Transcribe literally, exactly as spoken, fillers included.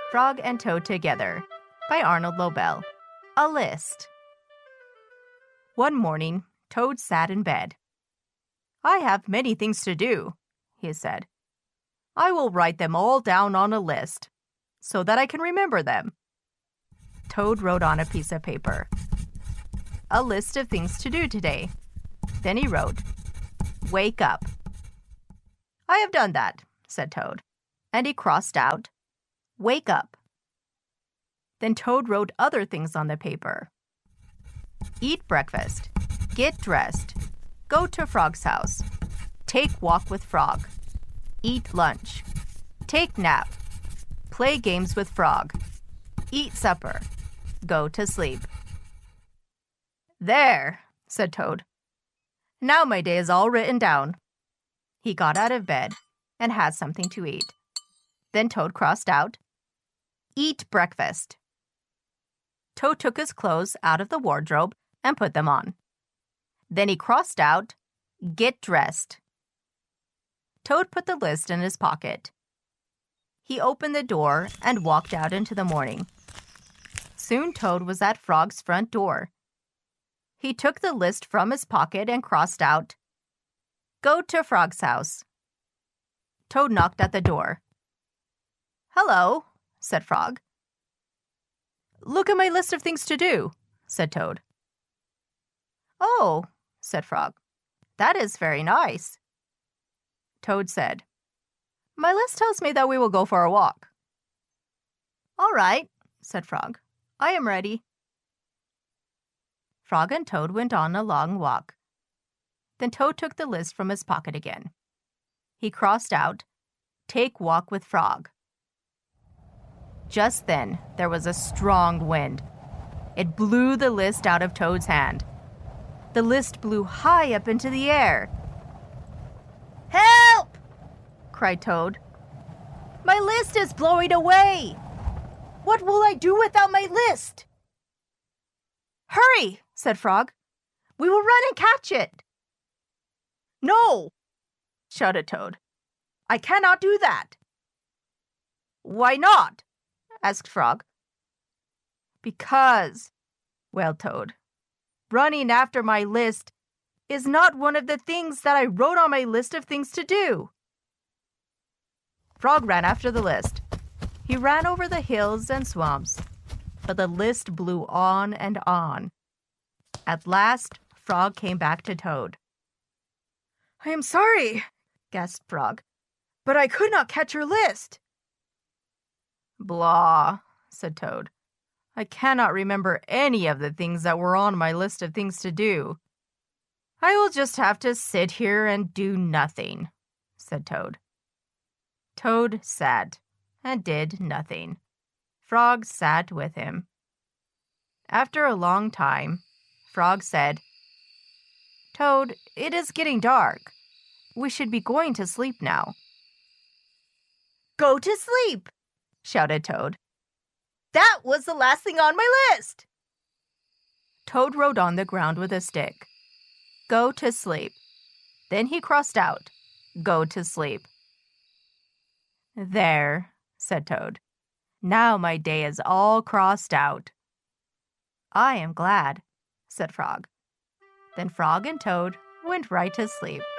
Frog and Toad Together by Arnold Lobel. A list. One morning, Toad sat in bed. "I have many things to do," he said. "I will write them all down on a list so that I can remember them." Toad wrote on a piece of paper, "A list of things to do today." Then he wrote, "Wake up." "I have done that," said Toad, and he crossed out, "Wake up." Then Toad wrote other things on the paper. Eat breakfast. Get dressed. Go to Frog's house. Take walk with Frog. Eat lunch. Take nap. Play games with Frog. Eat supper. Go to sleep. "There," said Toad. "Now my day is all written down." He got out of bed and had something to eat. Then Toad crossed out, "Eat breakfast." Toad took his clothes out of the wardrobe and put them on. Then he crossed out, "Get dressed." Toad put the list in his pocket. He opened the door and walked out into the morning. Soon Toad was at Frog's front door. He took the list from his pocket and crossed out, "Go to Frog's house." Toad knocked at the door. "Hello," said Frog. "Look at my list of things to do," said Toad. "Oh," said Frog, "that is very nice." Toad said, "My list tells me that we will go for a walk." "All right," said Frog. "I am ready." Frog and Toad went on a long walk. Then Toad took the list from his pocket again. He crossed out, "Take walk with Frog." Just then, there was a strong wind. It blew the list out of Toad's hand. The list blew high up into the air. "Help!" cried Toad. "My list is blowing away! What will I do without my list?" "Hurry!" said Frog. "We will run and catch it." "No!" shouted Toad. "I cannot do that." "Why not?" asked Frog. "Because," wailed Toad, "running after my list is not one of the things that I wrote on my list of things to do." Frog ran after the list. He ran over the hills and swamps, but the list blew on and on. At last, Frog came back to Toad. "I am sorry," gasped Frog, "but I could not catch your list." "Blah," said Toad. "I cannot remember any of the things that were on my list of things to do. I will just have to sit here and do nothing," said Toad. Toad sat and did nothing. Frog sat with him. After a long time, Frog said, "Toad, it is getting dark. We should be going to sleep now." "Go to sleep!" shouted Toad. "That was the last thing on my list." Toad wrote on the ground with a stick, "Go to sleep." Then he crossed out, "Go to sleep." "There," said Toad. "Now my day is all crossed out." "I am glad," said Frog. Then Frog and Toad went right to sleep.